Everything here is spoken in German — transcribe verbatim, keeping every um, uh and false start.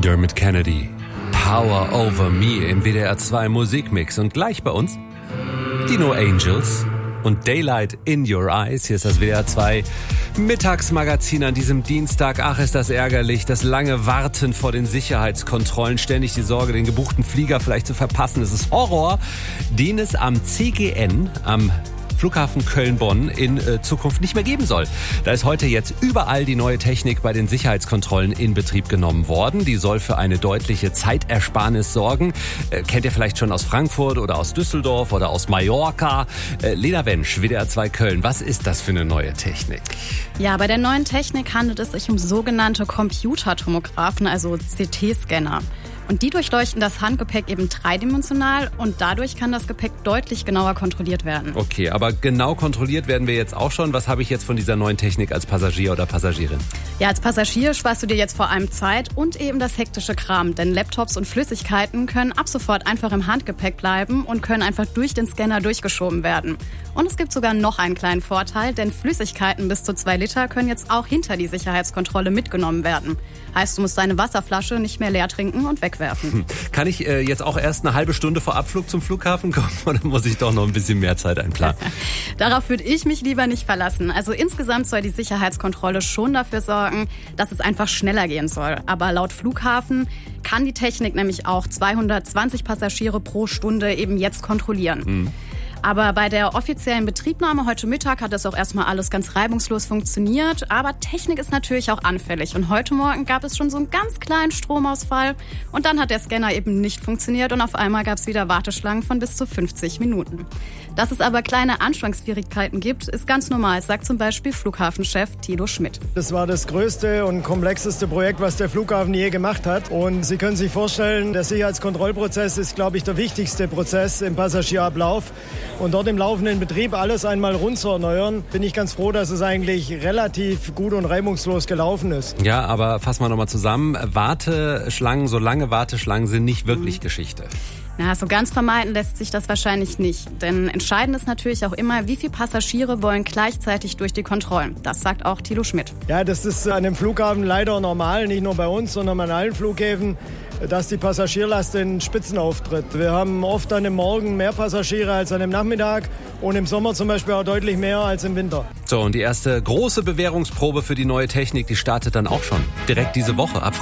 Dermot Kennedy, Power Over Me im W D R zwei Musikmix. Und gleich bei uns die No Angels und Daylight in Your Eyes. Hier ist das W D R zwei Mittagsmagazin an diesem Dienstag. Ach, ist das ärgerlich. Das lange Warten vor den Sicherheitskontrollen. Ständig die Sorge, den gebuchten Flieger vielleicht zu verpassen. Das ist Horror, den es am C G N, am Flughafen Köln-Bonn in äh, Zukunft nicht mehr geben soll. Da ist heute jetzt überall die neue Technik bei den Sicherheitskontrollen in Betrieb genommen worden. Die soll für eine deutliche Zeitersparnis sorgen. Äh, kennt ihr vielleicht schon aus Frankfurt oder aus Düsseldorf oder aus Mallorca. Äh, Lena Wensch, W D R zwei Köln. Was ist das für eine neue Technik? Ja, bei der neuen Technik handelt es sich um sogenannte Computertomographen, also C T-Scanner. Und die durchleuchten das Handgepäck eben dreidimensional und dadurch kann das Gepäck deutlich genauer kontrolliert werden. Okay, aber genau kontrolliert werden wir jetzt auch schon. Was habe ich jetzt von dieser neuen Technik als Passagier oder Passagierin? Ja, als Passagier sparst du dir jetzt vor allem Zeit und eben das hektische Kram. Denn Laptops und Flüssigkeiten können ab sofort einfach im Handgepäck bleiben und können einfach durch den Scanner durchgeschoben werden. Und es gibt sogar noch einen kleinen Vorteil, denn Flüssigkeiten bis zu zwei Liter können jetzt auch hinter die Sicherheitskontrolle mitgenommen werden. Heißt, du musst deine Wasserflasche nicht mehr leer trinken und wegwerfen. Hm. Kann ich äh, jetzt auch erst eine halbe Stunde vor Abflug zum Flughafen kommen oder muss ich doch noch ein bisschen mehr Zeit einplanen? Darauf würde ich mich lieber nicht verlassen. Also insgesamt soll die Sicherheitskontrolle schon dafür sorgen, dass es einfach schneller gehen soll. Aber laut Flughafen kann die Technik nämlich auch zweihundertzwanzig Passagiere pro Stunde eben jetzt kontrollieren. Hm. Aber bei der offiziellen Betriebnahme heute Mittag hat das auch erstmal alles ganz reibungslos funktioniert. Aber Technik ist natürlich auch anfällig. Und heute Morgen gab es schon so einen ganz kleinen Stromausfall. Und dann hat der Scanner eben nicht funktioniert. Und auf einmal gab es wieder Warteschlangen von bis zu fünfzig Minuten. Dass es aber kleine Anschwungsschwierigkeiten gibt, ist ganz normal, sagt zum Beispiel Flughafenchef Thilo Schmidt. Das war das größte und komplexeste Projekt, was der Flughafen je gemacht hat. Und Sie können sich vorstellen, der Sicherheitskontrollprozess ist, glaube ich, der wichtigste Prozess im Passagierablauf. Und dort im laufenden Betrieb alles einmal rund zu erneuern, bin ich ganz froh, dass es eigentlich relativ gut und reibungslos gelaufen ist. Ja, aber fassen wir nochmal zusammen. Warteschlangen, so lange Warteschlangen sind nicht wirklich mhm. Geschichte. Na, so ganz vermeiden lässt sich das wahrscheinlich nicht. Denn entscheidend ist natürlich auch immer, wie viele Passagiere wollen gleichzeitig durch die Kontrollen. Das sagt auch Thilo Schmidt. Ja, das ist an dem Flughafen leider normal, nicht nur bei uns, sondern an allen Flughäfen, dass die Passagierlast in Spitzen auftritt. Wir haben oft an dem Morgen mehr Passagiere als an dem Nachmittag und im Sommer zum Beispiel auch deutlich mehr als im Winter. So, und die erste große Bewährungsprobe für die neue Technik, die startet dann auch schon direkt diese Woche. Ab